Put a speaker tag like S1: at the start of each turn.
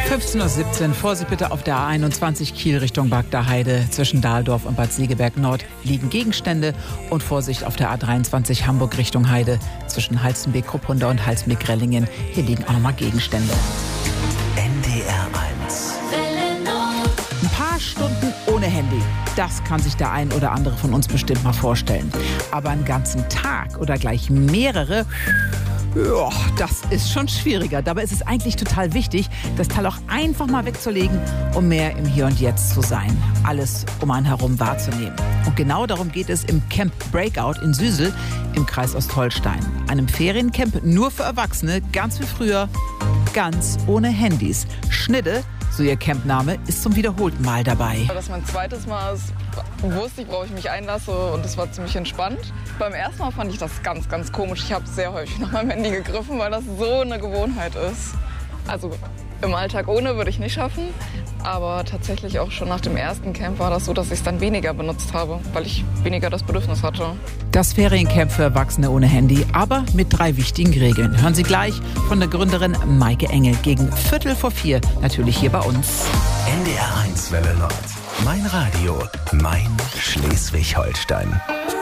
S1: 15:17 Uhr. Vorsicht bitte auf der A21 Kiel Richtung Bagder Heide. Zwischen Dahldorf und Bad Segeberg Nord liegen Gegenstände. Und Vorsicht auf der A23 Hamburg Richtung Heide. Zwischen Halstenbeek-Krupprunde und Halstenbeek-Rellingen. Hier liegen auch nochmal Gegenstände.
S2: NDR 1.
S1: Ein paar Stunden ohne Handy. Das kann sich der ein oder andere von uns bestimmt mal vorstellen. Aber einen ganzen Tag oder gleich mehrere... Ja, das ist schon schwieriger. Dabei ist es eigentlich total wichtig, das Teil auch einfach mal wegzulegen, um mehr im Hier und Jetzt zu sein. Alles um einen herum wahrzunehmen. Und genau darum geht es im Camp Breakout in Süsel im Kreis Ostholstein. Einem Feriencamp nur für Erwachsene, ganz wie früher, ganz ohne Handys. Schnidde, so ihr Campname, ist zum wiederholten Mal dabei.
S3: Das ist mein zweites Mal. Ich wusste ich, worauf ich mich einlasse und es war ziemlich entspannt. Beim ersten Mal fand ich das ganz, ganz komisch. Ich habe sehr häufig nach meinem Handy gegriffen, weil das so eine Gewohnheit ist. Also im Alltag ohne würde ich nicht schaffen, aber tatsächlich auch schon nach dem ersten Camp war das so, dass ich es dann weniger benutzt habe, weil ich weniger das Bedürfnis hatte.
S1: Das Feriencamp für Erwachsene ohne Handy, aber mit 3 wichtigen Regeln. Hören Sie gleich von der Gründerin Maike Engel gegen 3:45, natürlich hier bei uns.
S2: NDR 1 Welle Nord. Mein Radio, mein Schleswig-Holstein.